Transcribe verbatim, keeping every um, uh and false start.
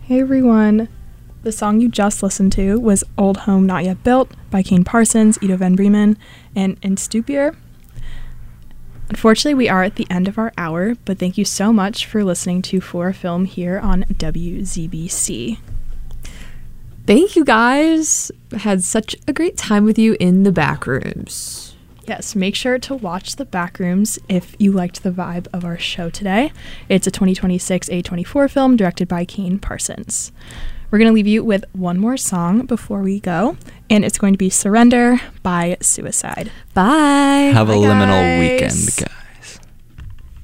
Hey everyone. The song you just listened to was Old Home Not Yet Built by Kane Parsons, Ido Van Bremen, and Instupier. Unfortunately, we are at the end of our hour, but thank you so much for listening to For a Film here on W Z B C. Thank you guys. Had such a great time with you in the back rooms. Yes, make sure to watch The Backrooms if you liked the vibe of our show today. It's a twenty twenty-six A twenty-four film directed by Kane Parsons. We're going to leave you with one more song before we go, and it's going to be Surrender by Suicide. Bye. Have a Bye, liminal guys. weekend, guys.